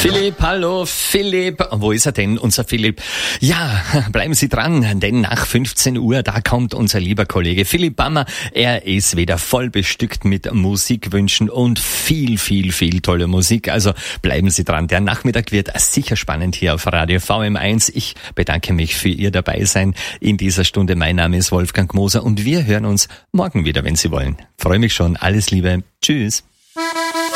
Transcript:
Philipp, hallo Philipp. Wo ist er denn, unser Philipp? Ja, bleiben Sie dran, denn nach 15 Uhr, da kommt unser lieber Kollege Philipp Bammer. Er ist wieder voll bestückt mit Musikwünschen und viel tolle Musik. Also bleiben Sie dran, der Nachmittag wird sicher spannend hier auf Radio VM1. Ich bedanke mich für Ihr Dabeisein in dieser Stunde. Mein Name ist Wolfgang Moser und wir hören uns morgen wieder, wenn Sie wollen. Freue mich schon. Alles Liebe. Tschüss.